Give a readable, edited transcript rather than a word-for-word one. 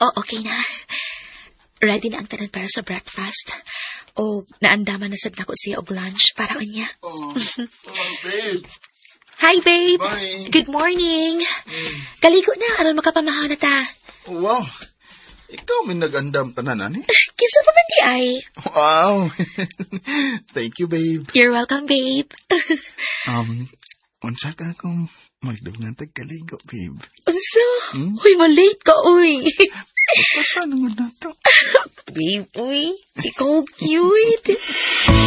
Oh, okay na. Ready na ang tanan para sa breakfast. O, naandaman na sad nako siya og lunch para unya. Babe. Hi, babe. Bye. Good morning. Kaligo na, aron makapamahaw na ta. Wow. Ikaw may nag-andam tanan, eh? Kinsa pa man di ay? Wow. Thank you, babe. You're welcome, babe. Unsa ka akong magdugnang tagkaligo, babe? Unsa? Uy, malate ka, uy. Basta naman na to. Babe, uy. Ikaw cute.